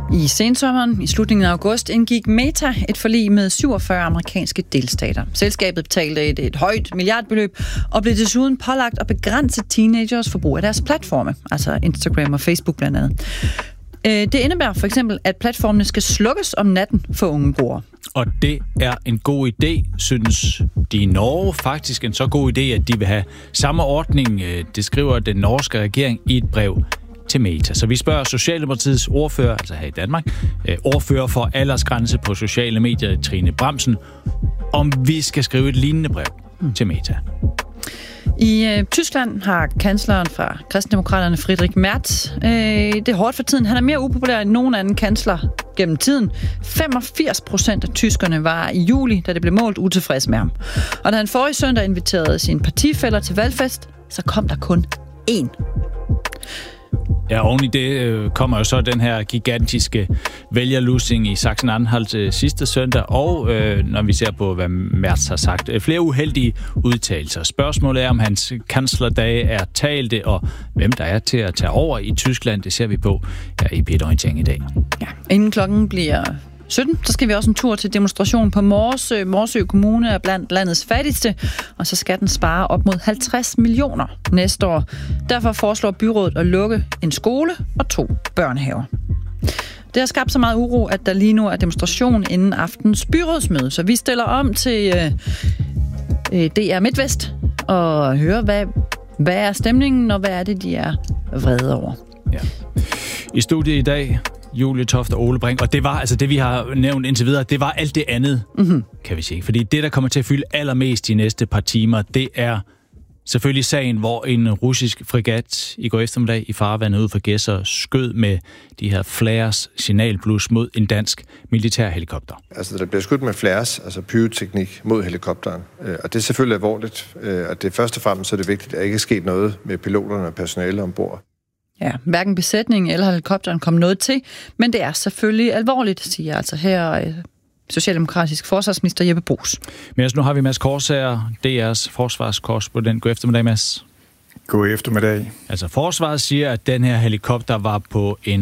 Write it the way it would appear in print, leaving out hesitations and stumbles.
I sensommeren i slutningen af august indgik Meta et forlig med 47 amerikanske delstater. Selskabet betalte et højt milliardbeløb og blev desuden pålagt at begrænse teenagers forbrug af deres platforme, altså Instagram og Facebook blandt andet. Det indebærer for eksempel, at platformene skal slukkes om natten for unge brugere. Og det er en god idé, synes de i Norge. Faktisk en så god idé, at de vil have samme ordning, det skriver den norske regering i et brev til Meta. Så vi spørger Socialdemokratiets ordfører, altså her i Danmark, ordfører for aldersgrænse på sociale medier, Trine Bramsen, om vi skal skrive et lignende brev til Meta. I Tyskland har kansleren fra Kristendemokraterne, Friedrich Merz, det er hårdt for tiden. Han er mere upopulær end nogen anden kansler gennem tiden. 85% af tyskerne var i juli, da det blev målt, utilfreds med ham. Og da han forrige søndag inviterede sine partifæller til valgfest, så kom der kun én. Ja, oven i det kommer jo så den her gigantiske vælgerlusing i Sachsen-Anhalt sidste søndag, og når vi ser på, hvad Merz har sagt, flere uheldige udtalelser. Spørgsmålet er, om hans kanslerdage er talte, og hvem der er til at tage over i Tyskland, det ser vi på her i P1-orientering i dag. Ja, inden klokken bliver 17, så skal vi også en tur til demonstration på Morsø. Morsø Kommune er blandt landets fattigste, og så skal den spare op mod 50 millioner næste år. Derfor foreslår byrådet at lukke en skole og 2 børnehaver. Det har skabt så meget uro, at der lige nu er demonstration inden aftens byrådsmøde, så vi stiller om til DR MidtVest og hører, hvad er stemningen, og hvad er det, de er vrede over. Ja. I studiet i dag, Julie Toft og Ole Brink, og det var altså det, vi har nævnt indtil videre, det var alt det andet, kan vi sige. Fordi det, der kommer til at fylde allermest de næste par timer, det er selvfølgelig sagen, hvor en russisk fregat i går eftermiddag i farvandet ud for Gedser skød med de her flares signalblus mod en dansk militærhelikopter. Altså, der bliver skudt med flares, altså pyroteknik mod helikopteren. Og det er selvfølgelig alvorligt. Og det først og fremmest så er det vigtigt, at der ikke er sket noget med piloterne og personale ombord. Ja, hverken besætningen eller helikopteren kom noget til, men det er selvfølgelig alvorligt, siger altså her socialdemokratisk forsvarsminister Jeppe Bruus. Men nu har vi Mads Korsager, DR's forsvarskorrespondent. God eftermiddag, Mads. God eftermiddag. Altså forsvaret siger, at den her helikopter var på en